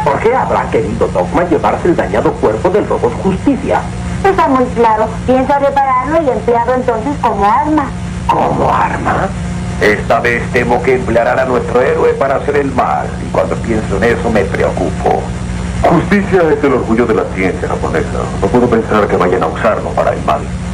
¿Por qué habrá querido Dogma llevarse el dañado cuerpo del robot Justicia? Está muy claro. Piensa repararlo y emplearlo entonces como arma. ¿Como arma? Esta vez temo que emplearán a nuestro héroe para hacer el mal, y cuando pienso en eso me preocupo. Justicia es el orgullo de la ciencia japonesa. No puedo pensar que vayan a usarlo para el mal.